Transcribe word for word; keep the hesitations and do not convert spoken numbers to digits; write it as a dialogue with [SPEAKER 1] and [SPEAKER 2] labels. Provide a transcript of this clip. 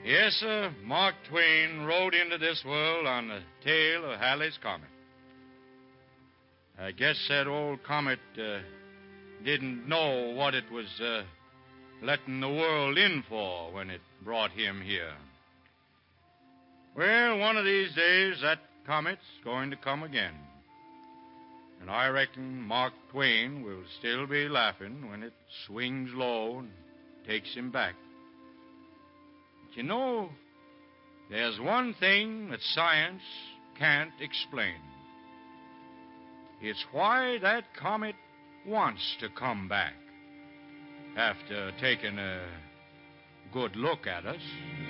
[SPEAKER 1] Yes, sir. Mark Twain rode into this world on the tail of Halley's Comet. I guess that old comet uh, didn't know what it was uh, letting the world in for when it brought him here. Well, one of these days, that comet's going to come again. And I reckon Mark Twain will still be laughing when it swings low and takes him back. But you know, there's one thing that science can't explain. It's why that comet wants to come back after taking a good look at us.